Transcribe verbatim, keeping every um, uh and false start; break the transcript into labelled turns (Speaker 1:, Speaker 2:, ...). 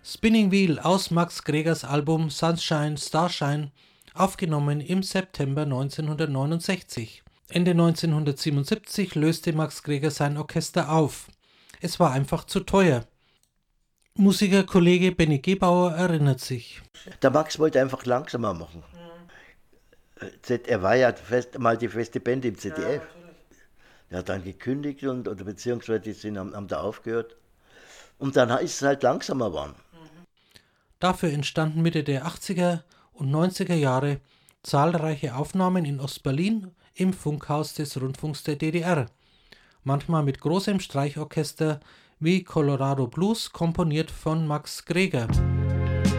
Speaker 1: Spinning Wheel aus Max Gregers Album Sunshine Starshine, aufgenommen im September neunzehnhundertneunundsechzig. Ende neunzehnhundertsiebenundsiebzig löste Max Greger sein Orchester auf. Es war einfach zu teuer. Musikerkollege Benny Gebauer erinnert sich.
Speaker 2: Der Max wollte einfach langsamer machen. Mhm. Er war ja fest, mal die feste Band im Z D F. Ja, er hat dann gekündigt und, oder beziehungsweise die sind, haben, haben da aufgehört. Und dann ist es halt langsamer geworden.
Speaker 1: Dafür entstanden Mitte der achtziger und neunziger Jahre zahlreiche Aufnahmen in Ostberlin im Funkhaus des Rundfunks der D D R. Manchmal mit großem Streichorchester wie Colorado Blues, komponiert von Max Greger.